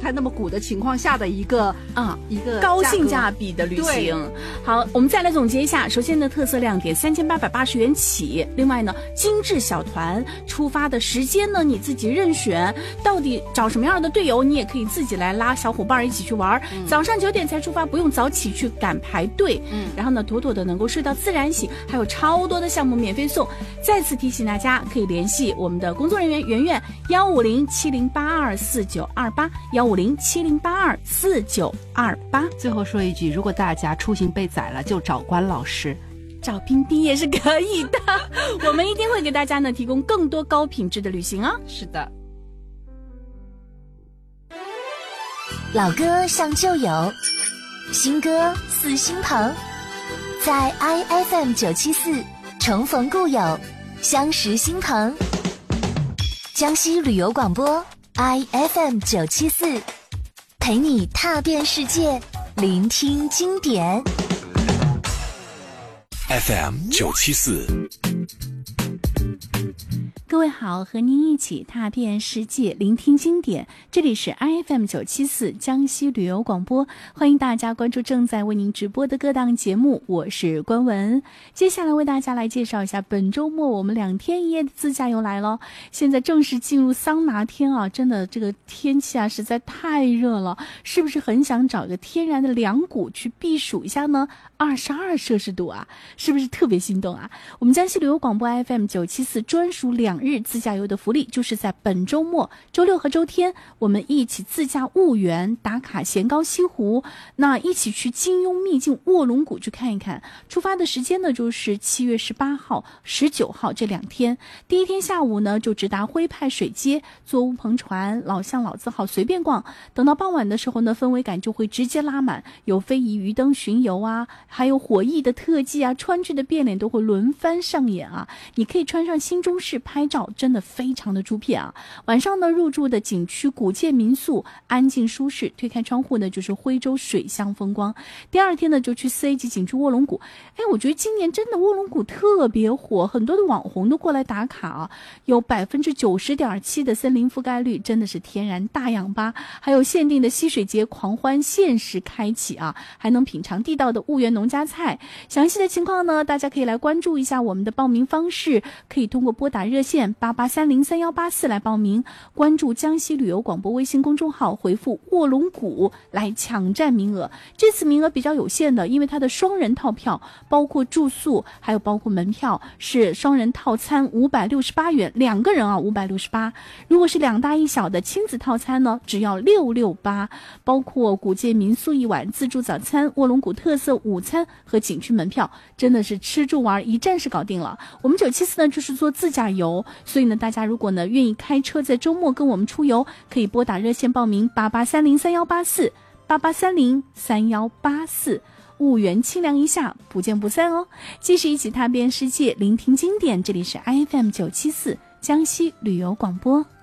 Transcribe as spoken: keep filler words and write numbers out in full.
太那么鼓的情况下的一个啊一个高性价比的旅行。好，我们再来总结一下。首先呢，特色亮点三千八百八十元起。另外呢，精致小团，出发的时间呢你自己任选，到底找什么样的队友，你也可以自己来拉小伙伴一起去玩。嗯、早上九点才出发，不用早起去赶排队。嗯，然后呢，妥妥的能够睡到自然醒，还有超多的项目免费送。再次提醒大家，可以联系我们的工作人员圆圆幺五零七零八二四九二八幺五零七零八二四九二八。 最后说一句，如果大家出行被宰了，就找关老师。 找冰冰也是可以的，我们一定会给大家呢提供更多高品质的旅行啊。 是的， 老歌像旧友，新歌似新朋，在 I F M 九七四重逢故友，相识新朋。江西旅游广播 I F M 九七四，陪你踏遍世界，聆听经典。 F M 九七四， 各位好，和您一起踏遍世界，聆听经典。这里是 I F M 九七四江西旅游广播，欢迎大家关注正在为您直播的各档节目，我是关文。接下来为大家来介绍一下本周末我们两天一夜的自驾游来了。现在正式进入桑拿天啊，真的这个天气啊实在太热了，是不是很想找一个天然的凉谷去避暑一下呢？二十二摄氏度啊，是不是特别心动啊？我们江西旅游广播 F M 九七四专属两日自驾游的福利，就是在本周末周六和周天，我们一起自驾婺源，打卡咸高西湖，那一起去金庸秘境卧龙谷去看一看。出发的时间呢，就是七月十八号、十九号这两天。第一天下午呢，就直达徽派水街，坐乌篷船、老巷老字号随便逛。等到傍晚的时候呢，氛围感就会直接拉满，有非遗鱼灯巡游啊，还有火艺的特技啊，川剧的变脸都会轮番上演啊！你可以穿上新中式拍照，真的非常的出片啊！晚上呢，入住的景区古建民宿，安静舒适，推开窗户呢就是徽州水乡风光。第二天呢，就去四 A 级景区卧龙谷。哎，我觉得今年真的卧龙谷特别火，很多的网红都过来打卡啊，有百分之九十点七的森林覆盖率，真的是天然大氧吧！还有限定的溪水节狂欢限时开启啊，还能品尝地道的婺源农家菜。详细的情况呢，大家可以来关注一下我们的报名方式，可以通过拨打热线八八三零三幺八四来报名，关注江西旅游广播微信公众号，回复卧龙谷来抢占名额。这次名额比较有限的，因为它的双人套票包括住宿还有包括门票，是双人套餐五百六十八元，两个人啊五百六十八。如果是两大一小的亲子套餐呢，只要六六八，包括古建民宿一晚、自助早餐、卧龙谷特色午餐和景区门票，真的是吃住玩一站式搞定了。我们九七四呢就是做自驾游，所以呢大家如果呢愿意开车在周末跟我们出游，可以拨打热线报名八八三零三幺八四八八三零三幺八四，婺源清凉一下，不见不散哦。继续一起踏遍世界，聆听经典，这里是 I F M 九七四江西旅游广播。